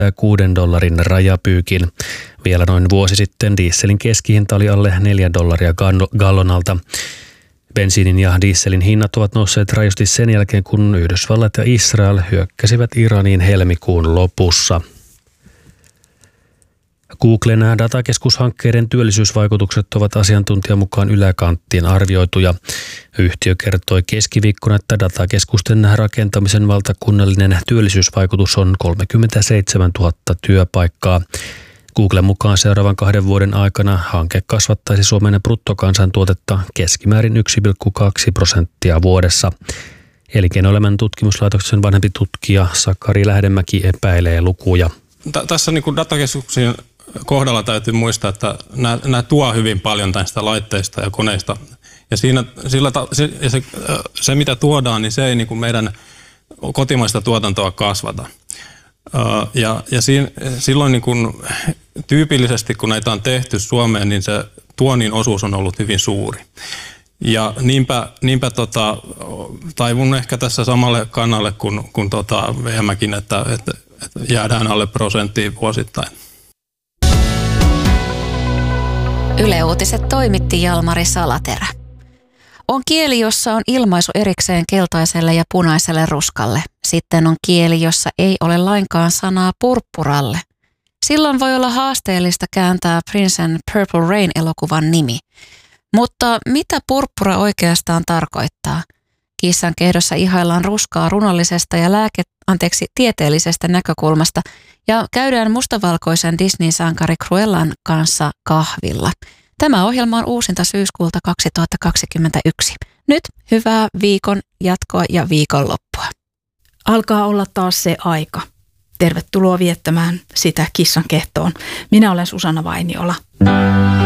$6 rajapyykin. Vielä noin vuosi sitten dieselin keskihinta oli alle $4 gallonalta. Bensiinin ja dieselin hinnat ovat nousseet rajusti sen jälkeen, kun Yhdysvallat ja Israel hyökkäsivät Iraniin helmikuun lopussa. Googlen datakeskushankkeiden työllisyysvaikutukset ovat asiantuntijan mukaan yläkanttiin arvioituja. Yhtiö kertoi keskiviikkona, että datakeskusten rakentamisen valtakunnallinen työllisyysvaikutus on 37 000 työpaikkaa. Googlen mukaan seuraavan 2 vuoden aikana hanke kasvattaisi Suomen bruttokansantuotetta keskimäärin 1,2% vuodessa. Elinkeinoelämän tutkimuslaitoksen vanhempi tutkija Sakari Lähdemäki epäilee lukuja. Tässä niin kuin datakeskuksien kohdalla täytyy muistaa, että nämä tuo hyvin paljon näistä laitteista ja koneista. Ja se mitä tuodaan, niin se ei niin kuin meidän kotimaista tuotantoa kasvata. Silloin niin kuin tyypillisesti, kun näitä on tehty Suomeen, niin se tuonnin osuus on ollut hyvin suuri. Ja niinpä taivun ehkä tässä samalle kannalle kuin VM:kin, että jäädään alle prosenttiin vuosittain. Yle Uutiset toimitti Jalmari Salaterä. On kieli, jossa on ilmaisu erikseen keltaiselle ja punaiselle ruskalle. Sitten on kieli, jossa ei ole lainkaan sanaa purppuralle. Silloin voi olla haasteellista kääntää Prince and Purple Rain-elokuvan nimi. Mutta mitä purppura oikeastaan tarkoittaa? Kissan kehdossa ihaillaan ruskaa runollisesta ja tieteellisestä näkökulmasta ja käydään mustavalkoisen Disney-sankari Cruellan kanssa kahvilla. Tämä ohjelma on uusinta syyskuulta 2021. Nyt hyvää viikon jatkoa ja viikonloppua. Alkaa olla taas se aika. Tervetuloa viettämään sitä kissan kehtoon. Minä olen Susanna Vainiola.